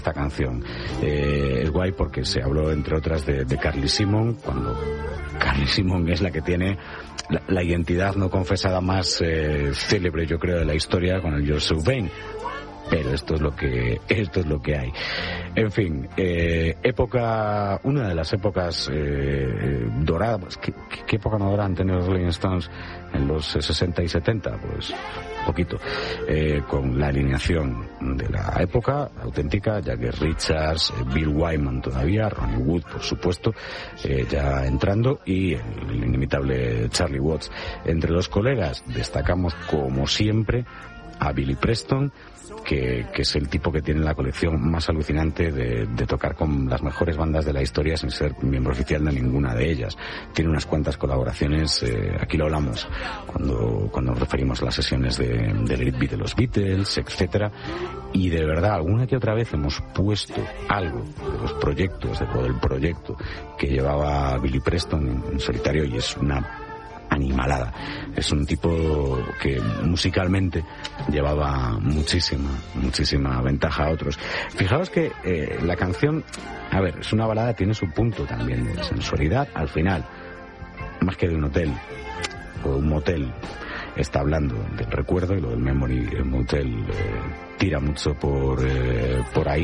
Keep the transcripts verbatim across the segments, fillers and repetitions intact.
esta canción. Eh, es guay porque se habló, entre otras, de, de Carly Simon, cuando Carly Simon es la que tiene la, la identidad no confesada más eh, célebre, yo creo, de la historia, con el You're So Vain. Pero esto es lo que esto es lo que hay. En fin, eh, época, una de las épocas eh, doradas. ¿Qué, qué época no dorada han tenido los Rolling Stones en los sesenta y setenta? Pues poquito. Eh, con la alineación de la época auténtica, Jagger Richards, eh, Bill Wyman todavía, Ronnie Wood, por supuesto, eh, ya entrando, y el, el inimitable Charlie Watts. Entre los colegas destacamos, como siempre, a Billy Preston, que, que es el tipo que tiene la colección más alucinante de, de tocar con las mejores bandas de la historia sin ser miembro oficial de ninguna de ellas. Tiene unas cuantas colaboraciones, eh, aquí lo hablamos cuando, cuando nos referimos a las sesiones de, de Let It Be de los Beatles, etcétera. Y de verdad, alguna que otra vez hemos puesto algo de los proyectos, de todo el proyecto que llevaba Billy Preston en, en solitario, y es una animalada. Es un tipo que musicalmente llevaba muchísima, muchísima ventaja a otros. Fijaos que eh, la canción, a ver, es una balada, tiene su punto también de sensualidad. Al final, más que de un hotel o un motel, está hablando del recuerdo, y lo del Memory Motel eh, tira mucho por, eh, por ahí.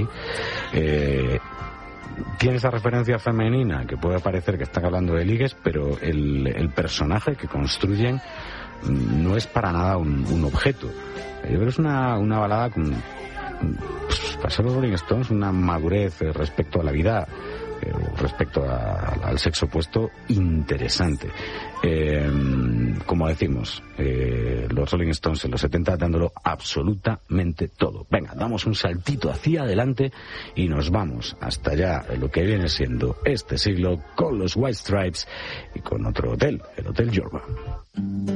Eh, Tiene esa referencia femenina que puede parecer que están hablando de ligues, pero el, el personaje que construyen no es para nada un, un objeto. Yo creo que es una, una balada con, pues, para ser los Rolling Stones, una madurez respecto a la vida, eh, respecto a, al sexo opuesto, interesante. Eh, como decimos, eh, los Rolling Stones en los setenta dándolo absolutamente todo. Venga, damos un saltito hacia adelante y nos vamos hasta allá, en lo que viene siendo este siglo, con los White Stripes y con otro hotel, el Hotel Yorba.